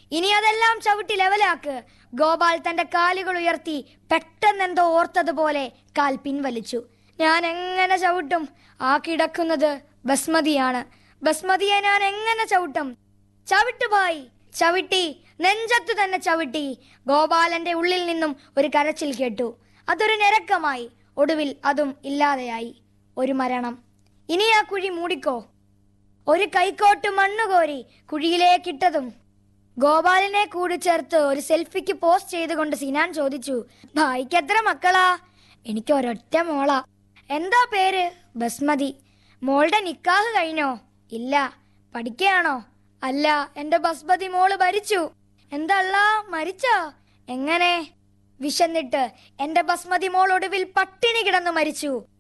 ഇനി അതെല്ലാം ചവിട്ടി ലെവലാക്ക്. ഗോപാൽ തന്റെ കാലുകൾ ഉയർത്തി പെട്ടെന്നെന്തോ ഓർത്തതുപോലെ കാൽ പിൻവലിച്ചു. ഞാൻ എങ്ങനെ ചവിട്ടും? ആ കിടക്കുന്നത് ബസ്മതിയാണ്. ബസ്മതിയെ ഞാൻ എങ്ങനെ ചവിട്ടും? ചവിട്ടുപായി ചവിട്ടി, നെഞ്ചത്തു തന്നെ ചവിട്ടി. ഗോപാലന്റെ ഉള്ളിൽ നിന്നും ഒരു കരച്ചിൽ കേട്ടു. അതൊരു ഞരക്കമായി. ഒടുവിൽ അതും ഇല്ലാതെയായി. ഒരു മരണം. ഇനി ആ കുഴി മൂടിക്കോ. ഒരു കൈക്കോട്ട് മണ്ണുകോരി കുഴിയിലേക്കിട്ടതും ഗോപാലിനെ കൂടി ചേർത്ത് ഒരു സെൽഫിക്ക് പോസ്റ്റ് ചെയ്തുകൊണ്ട് സിനാൻ ചോദിച്ചു, ഭായിക്ക് എത്ര മക്കളാ? എനിക്ക് ഒരൊറ്റ മോളാ. എന്താ പേര്? ബസ്മതി. മോളുടെ നിക്കാഹ് കഴിഞ്ഞോ? ഇല്ല. പഠിക്കുകയാണോ? അല്ല, എന്റെ ബസ്മതി മോള് മരിച്ചു. എന്തല്ല, മരിച്ചോ? എങ്ങനെ? വിശന്നിട്ട് എന്റെ ബസ്മതി മോൾ ഒടുവിൽ പട്ടിണി കിടന്നു മരിച്ചു.